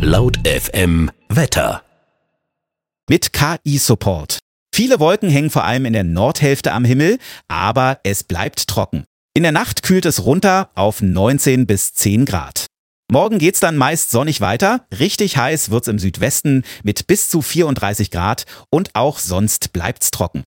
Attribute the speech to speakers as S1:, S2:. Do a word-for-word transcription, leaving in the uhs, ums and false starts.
S1: Laut F M Wetter.
S2: Mit K I-Support. Viele Wolken hängen vor allem in der Nordhälfte am Himmel, aber es bleibt trocken. In der Nacht kühlt es runter auf neunzehn bis zehn Grad. Morgen geht's dann meist sonnig weiter. Richtig heiß wird's im Südwesten mit bis zu vierunddreißig Grad und auch sonst bleibt's trocken.